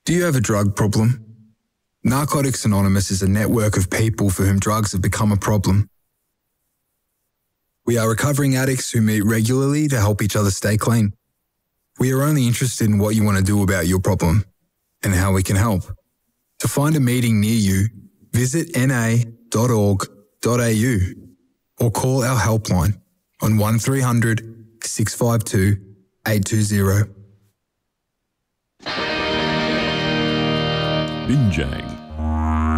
Do you have a drug problem? Narcotics Anonymous is a network of people for whom drugs have become a problem. We are recovering addicts who meet regularly to help each other stay clean. We are only interested in what you want to do about your problem and how we can help. To find a meeting near you, visit na.org.au or call our helpline on 1300 652 820. Binjang.